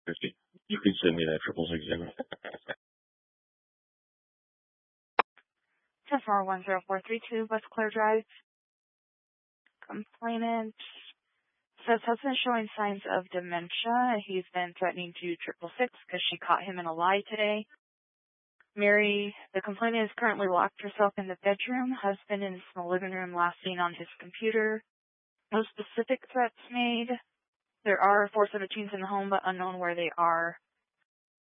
50. You can send me that 666. 10410432 West Clare Drive. Complainant says husband showing signs of dementia. He's been threatening to 666 because she caught him in a lie today. Mary, the complainant, is currently locked herself in the bedroom. Husband is in the living room, last seen on his computer. No specific threats made. There are 417s in the home, but unknown where they are.